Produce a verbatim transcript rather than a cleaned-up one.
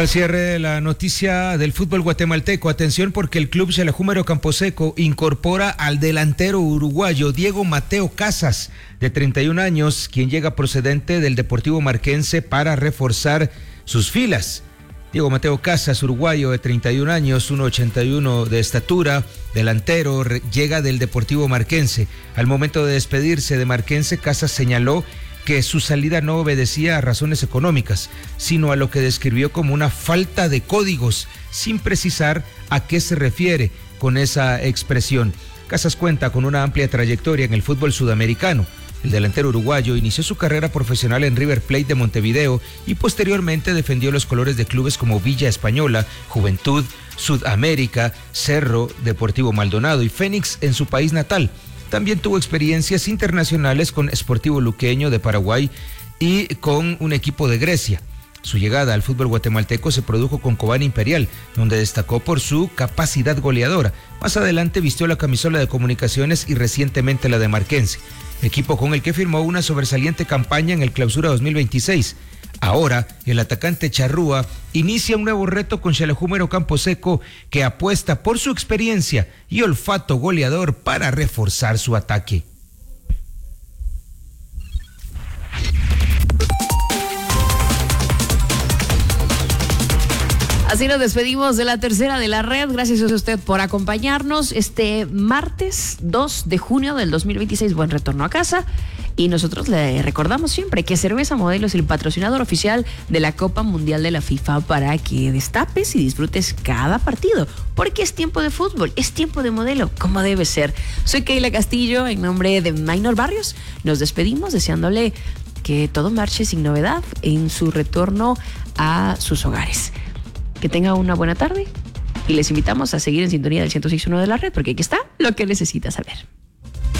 Al cierre de la noticia del fútbol guatemalteco, atención porque el club Xalajúmero Camposeco incorpora al delantero uruguayo Diego Mateo Casas, de treinta y un años, quien llega procedente del Deportivo Marquense para reforzar sus filas. Diego Mateo Casas, uruguayo de treinta y un años, uno ochenta y uno de estatura, delantero, llega del Deportivo Marquense. Al momento de despedirse de Marquense, Casas señaló que su salida no obedecía a razones económicas, sino a lo que describió como una falta de códigos, sin precisar a qué se refiere con esa expresión. Casas cuenta con una amplia trayectoria en el fútbol sudamericano. El delantero uruguayo inició su carrera profesional en River Plate de Montevideo y posteriormente defendió los colores de clubes como Villa Española, Juventud, Sudamérica, Cerro, Deportivo Maldonado y Fénix en su país natal. También tuvo experiencias internacionales con Sportivo Luqueño de Paraguay y con un equipo de Grecia. Su llegada al fútbol guatemalteco se produjo con Cobán Imperial, donde destacó por su capacidad goleadora. Más adelante vistió la camisola de Comunicaciones y recientemente la de Marquense, equipo con el que firmó una sobresaliente campaña en el Clausura dos mil veintiséis. Ahora, el atacante charrúa inicia un nuevo reto con Xalajúmero Camposeco, que apuesta por su experiencia y olfato goleador para reforzar su ataque. Así nos despedimos de la tercera de la red. Gracias a usted por acompañarnos este martes dos de junio del dos mil veintiséis. Buen retorno a casa. Y nosotros le recordamos siempre que Cerveza Modelo es el patrocinador oficial de la Copa Mundial de la FIFA, para que destapes y disfrutes cada partido. Porque es tiempo de fútbol, es tiempo de Modelo, como debe ser. Soy Keila Castillo, en nombre de Maynor Barrios. Nos despedimos deseándole que todo marche sin novedad en su retorno a sus hogares. Que tenga una buena tarde y les invitamos a seguir en sintonía del ciento seis punto uno de la red, porque aquí está lo que necesita saber.